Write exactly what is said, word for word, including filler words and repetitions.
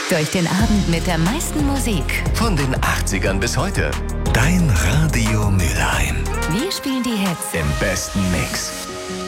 Durch den Abend mit der meisten Musik. Von den achtzigern bis heute. Dein Radio Mülheim. Wir spielen die Hits im besten Mix.